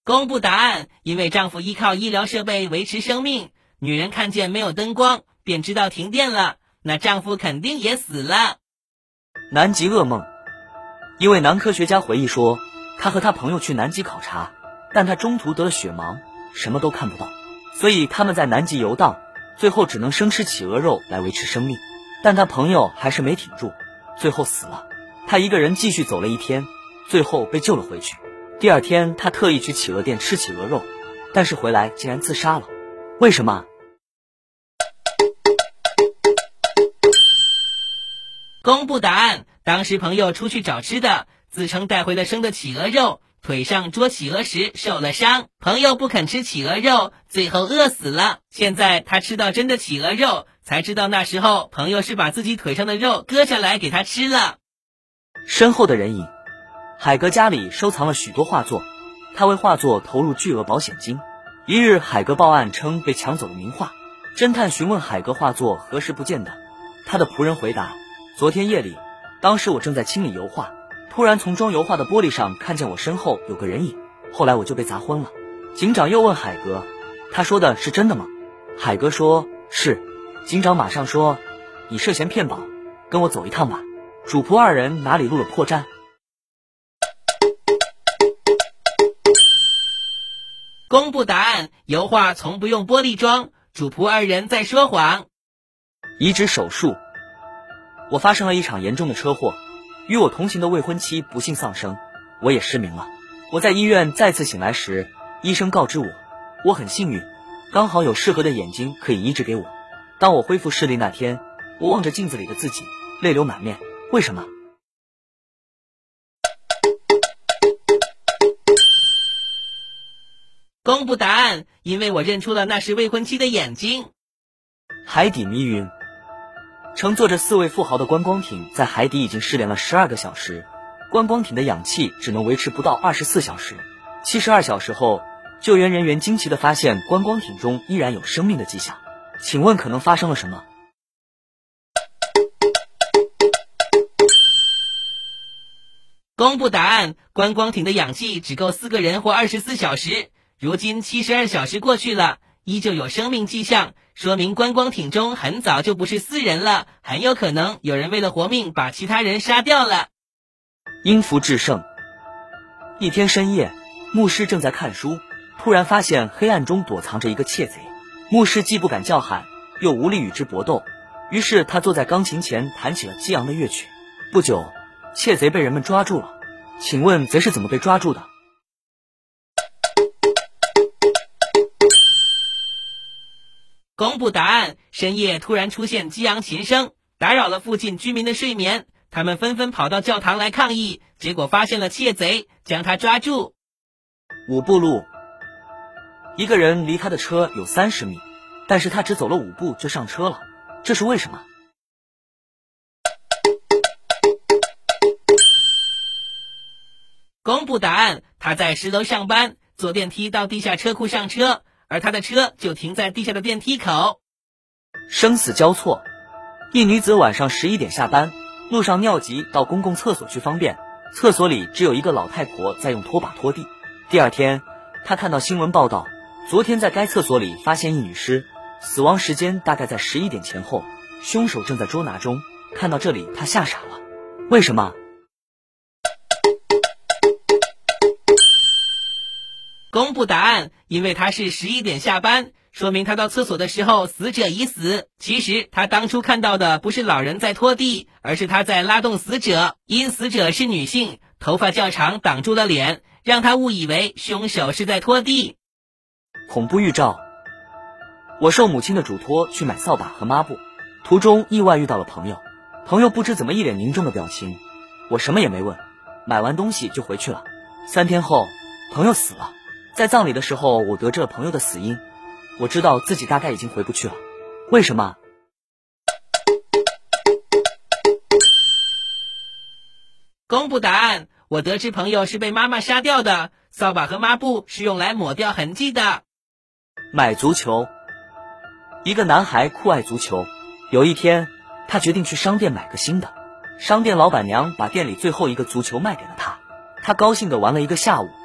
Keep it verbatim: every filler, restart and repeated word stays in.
公布答案，因为丈夫依靠医疗设备维持生命，女人看见没有灯光，便知道停电了，那丈夫肯定也死了。 南极噩梦。一位男科学家回忆说，他和他朋友去南极考察，但他中途得了血盲，什么都看不到，所以他们在南极游荡，最后只能生吃企鹅肉来维持生命。但他朋友还是没挺住，最后死了。他一个人继续走了一天，最后被救了回去。第二天他特意去企鹅店吃企鹅肉，但是回来竟然自杀了。为什么？ 公布答案，当时朋友出去找吃的，自称带回了生的企鹅肉，腿上捉企鹅时受了伤，朋友不肯吃企鹅肉，最后饿死了。现在他吃到真的企鹅肉，才知道那时候朋友是把自己腿上的肉割下来给他吃了。 深厚的人影。海格家里收藏了许多画作，他为画作投入巨额保险金。一日，海格报案称被抢走了名画。侦探询问海格画作何时不见的，他的仆人回答，昨天夜里，当时我正在清理油画，突然从装油画的玻璃上看见我身后有个人影，后来我就被砸昏了。警长又问海格，他说的是真的吗？海格说是。警长马上说，你涉嫌骗保，跟我走一趟吧。主仆二人哪里露了破绽？ 公布答案，油画从不用玻璃装，主仆二人在说谎。 移植手术。我发生了一场严重的车祸，与我同行的未婚妻不幸丧生，我也失明了。我在医院再次醒来时，医生告知我，我很幸运，刚好有适合的眼睛可以移植给我。当我恢复视力那天，我望着镜子里的自己，泪流满面。为什么？ 公布答案，因为我认出了那是未婚妻的眼睛。 海底迷云。乘坐着四位富豪的观光艇在海底已经失联了十二个小时，观光艇的氧气只能维持不到二十四小时。七十二小时后，救援人员惊奇地发现观光艇中依然有生命的迹象。请问可能发生了什么？ 公布答案，观光艇的氧气只够四个人活二十四小时，如今七十二小时过去了，依旧有生命迹象，说明观光艇中很早就不是四人了，很有可能有人为了活命把其他人杀掉了。 因福制胜。一天深夜，牧师正在看书，突然发现黑暗中躲藏着一个窃贼。牧师既不敢叫喊，又无力与之搏斗，于是他坐在钢琴前弹起了激昂的乐曲。不久，窃贼被人们抓住了。请问贼是怎么被抓住的？ 公布答案，深夜突然出现激昂琴声，打扰了附近居民的睡眠，他们纷纷跑到教堂来抗议，结果发现了窃贼，将他抓住。 五步路。一个人离他的车有三十米，但是他只走了五步就上车了，这是为什么？ 公布答案，他在十楼上班，坐电梯到地下车库上车，而他的车就停在地下的电梯口。 生死交错。一女子晚上十一点下班，路上尿急到公共厕所去方便，厕所里只有一个老太婆在用拖把拖地。第二天，她看到新闻报道，昨天在该厕所里发现一女尸，死亡时间大概在十一点前后，凶手正在捉拿中。看到这里，她吓傻了。为什么？ 公布答案，因为他是十一点下班，说明他到厕所的时候死者已死。其实他当初看到的不是老人在拖地，而是他在拉动死者，因死者是女性，头发较长挡住了脸，让他误以为凶手是在拖地。 恐怖预兆。我受母亲的嘱托去买扫把和抹布，途中意外遇到了朋友，朋友不知怎么一脸凝重的表情，我什么也没问，买完东西就回去了。三天后，朋友死了。在葬礼的时候，我得知了朋友的死因，我知道自己大概已经回不去了。为什么？ 公布答案，我得知朋友是被妈妈杀掉的，扫把和抹布是用来抹掉痕迹的。 买足球。一个男孩酷爱足球，有一天他决定去商店买个新的，商店老板娘把店里最后一个足球卖给了他，他高兴地玩了一个下午。